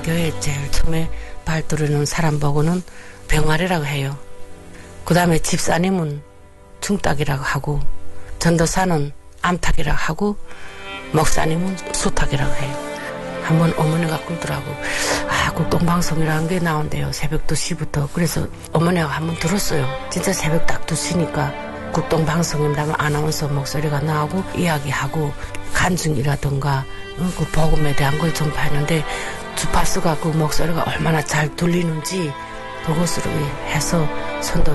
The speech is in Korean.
교회에 제일 처음에 발들이는 사람 보고는 병아리라고 해요. 그 다음에 집사님은 중딱이라고 하고, 전도사는 암탉이라고 하고, 목사님은 수탉이라고 해요. 한번 어머니가 꿀더라고. 국동방송이라는 게 나온대요. 새벽 2시부터. 그래서 어머니가 한번 들었어요. 진짜 새벽 딱 2시니까 국동방송이라면 아나운서 목소리가 나오고 이야기하고 간증이라든가 그 복음에 대한 걸 전파했는데 주파수가 그 목소리가 얼마나 잘 들리는지 그것으로 해서 선도